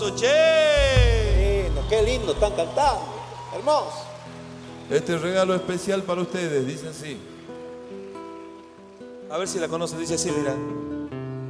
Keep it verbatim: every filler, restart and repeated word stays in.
Che. Lindo, qué lindo están cantando. Hermoso. Este regalo especial para ustedes, dice así. A ver si la conoce, dice así, mira.